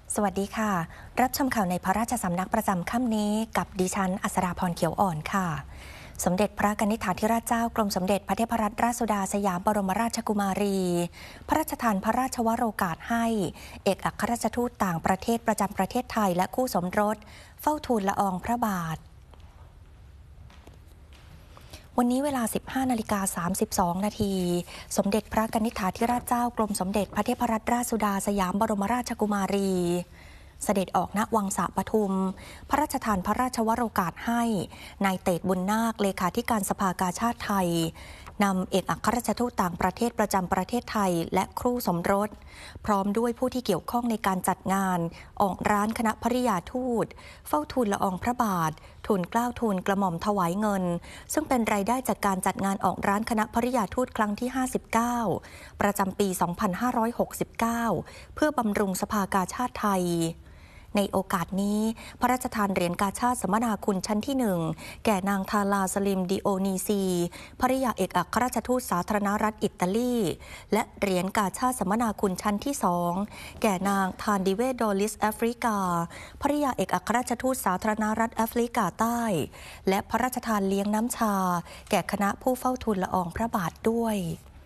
สวัสดีค่ะรับชมข่าวในพระราชสำนักประจำค่ำนี้กับดิฉันอัศราพรเขียวอ่อนค่ะสมเด็จพระกนิษฐาธิราชเจ้ากรมสมเด็จพระเทพรัตนราชสุดาสยามบรมราชกุมารีพระราชทานพระราชวโรกาสให้เอกอัครราชทูตต่างประเทศประจำประเทศไทยและคู่สมรสเฝ้าทูลละอองพระบาทวันนี้เวลา 15:32 นาทีสมเด็จพระกนิษฐาธิราชเจ้ากรมสมเด็จพระเทพรัตนราชสุดาสยามบรมราชกุมารีเสด็จออกณวังสะปทุมพระราชทานพระราชวโรกาสให้นายเตชะบุญนาคเลขาธิการสภากาชาดไทยนำเอกอัครราชทูตต่างประเทศประจำประเทศไทยและครูสมรสพร้อมด้วยผู้ที่เกี่ยวข้องในการจัดงานออกร้านคณะภริยาทูตเฝ้าทูลละอองพระบาททูลเกล้าทูลกระหม่อมถวายเงินซึ่งเป็นรายได้จากการจัดงานออกร้านคณะภริยาทูตครั้งที่ 59 ประจำปี 2569 เพื่อบำรุงสภากาชาดไทยในโอกาสนี้พระราชทานเหรียญกาชาดสมนาคุณชั้นที่1แก่นางทาลาสลิมดิโอนีซีภริยาเอกอัครราชทูตสาธารณรัฐอิตาลีและเหรียญกาชาดสมนาคุณชั้นที่2แก่นางทานดิเวโดลิสแอฟริกาภริยาเอกอัครราชทูตสาธารณรัฐแอฟริกาใต้และพระราชทานเลี้ยงน้ำชาแก่คณะผู้เฝ้าทูลละอองพระบาทด้วย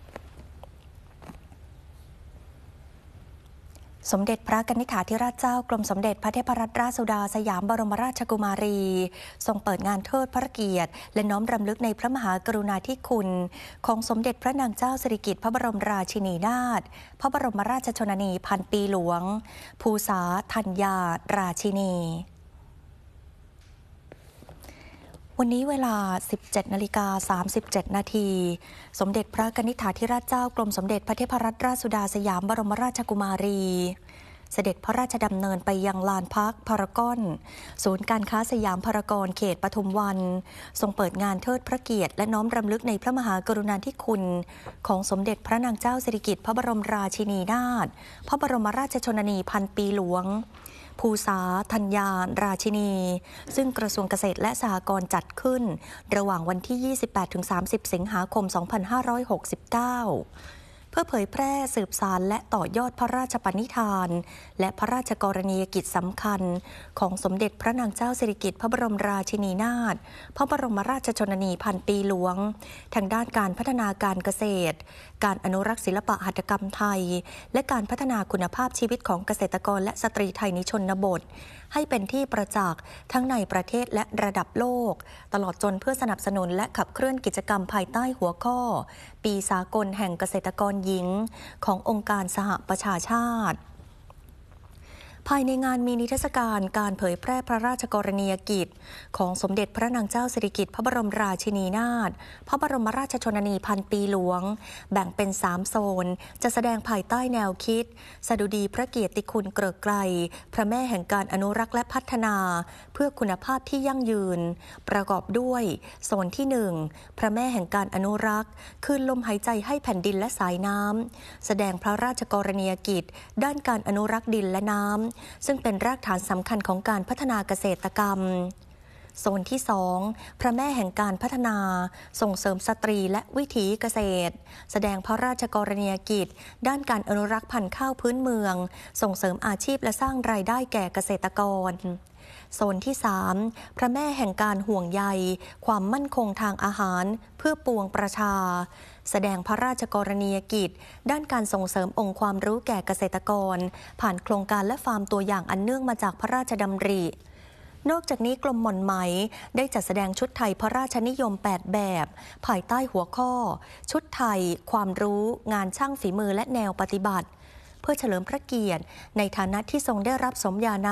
สมเด็จพระกนิษฐาธิราชเจ้ากรมสมเด็จพระเทพรัตนราชสุดาสยามบรมราชกุมารีทรงเปิดงานเทิดพระเกียรติและน้อมรำลึกในพระมหากรุณาธิคุณของสมเด็จพระนางเจ้าสิริกิติ์พระบรมราชินีนาถพระบรมราชชนนีพันปีหลวงภูษาธัญญาราชินีวันนี้เวลา 17:37 นาทีสมเด็จพระกนิษฐาธิราชเจ้ากรมสมเด็จพระเทพรัตนราชสุดาสยามบรมราชกุมารีเสด็จพระราชดำเนินไปยังลานพักพารากอนศูนย์การค้าสยามพารากอนเขตปทุมวันทรงเปิดงานเทิดพระเกียรติและน้อมรำลึกในพระมหากรุณาธิคุณของสมเด็จพระนางเจ้าสิริกิติ์พระบรมราชินีนาถพระบรมราชชนนีพันปีหลวงภูษาธัญญาราชินีซึ่งกระทรวงเกษตรและสหกรณ์จัดขึ้นระหว่างวันที่ 28-30 สิงหาคม 2569 เพื่อเผยแพร่สืบสานและต่อยอดพระราชปณิธานและพระราชกรณียกิจสำคัญของสมเด็จพระนางเจ้าสิริกิติ์พระบรมราชินีนาถพระบรมราชชนนีพันปีหลวงทางด้านการพัฒนาการเกษตรการอนุรักษ์ศิลปะหัตถกรรมไทยและการพัฒนาคุณภาพชีวิตของเกษตรกรและสตรีไทยในชนบทให้เป็นที่ประจักษ์ทั้งในประเทศและระดับโลกตลอดจนเพื่อสนับสนุนและขับเคลื่อนกิจกรรมภายใต้หัวข้อปีสากลแห่งเกษตรกรหญิงขององค์การสหประชาชาติภายในงานมีนิทรรศการการเผยแพร่พระราชกรณียกิจของสมเด็จพระนางเจ้าสิริกิติ์พระบรมราชินีนาถพระบรมราชชนนีพันปีหลวงแบ่งเป็น3โซนจะแสดงภายใต้แนวคิดสดุดีพระเกียรติคุณเกริกไกรพระแม่แห่งการอนุรักษ์และพัฒนาเพื่อคุณภาพที่ยั่งยืนประกอบด้วยโซนที่1พระแม่แห่งการอนุรักษ์คืนลมหายใจให้แผ่นดินและสายน้ำแสดงพระราชกรณียกิจด้านการอนุรักษ์ดินและน้ำซึ่งเป็นรากฐานสำคัญของการพัฒนาเกษตรกรรมโซนที่2พระแม่แห่งการพัฒนาส่งเสริมสตรีและวิถีเกษตรแสดงพระราชกรณียกิจด้านการอนุรักษ์พันธุ์ข้าวพื้นเมืองส่งเสริมอาชีพและสร้างรายได้แก่เกษตรกรโซนที่3พระแม่แห่งการห่วงใยความมั่นคงทางอาหารเพื่อปวงประชาแสดงพระราชกรณียกิจด้านการส่งเสริมองค์ความรู้แก่เกษตรกรผ่านโครงการและฟาร์มตัวอย่างอันเนื่องมาจากพระราชดำรินอกจากนี้กรมหม่อนไหมได้จัดแสดงชุดไทยพระราชนิยม8แบบภายใต้หัวข้อชุดไทยความรู้งานช่างฝีมือและแนวปฏิบัติเพื่อเฉลิมพระเกียรติในฐานะที่ทรงได้รับสมญานาม